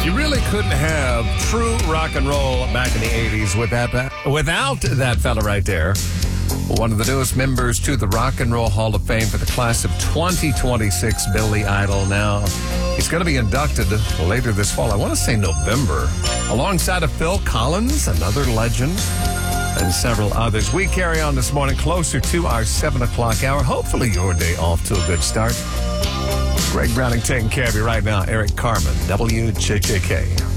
You really couldn't have true rock and roll back in the 80s without that fella right there. One of the newest members to the Rock and Roll Hall of Fame for the class of 2026, Billy Idol. Now, he's going to be inducted later this fall. I want to say November, alongside of Phil Collins, another legend, and several others. We carry on this morning closer to our 7 o'clock hour. Hopefully your day off to a good start. Greg Browning taking care of you right now. Eric Carmen, WJJK.